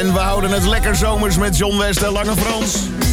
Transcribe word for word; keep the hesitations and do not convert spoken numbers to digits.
En we houden het lekker zomers met John West en Lange Frans.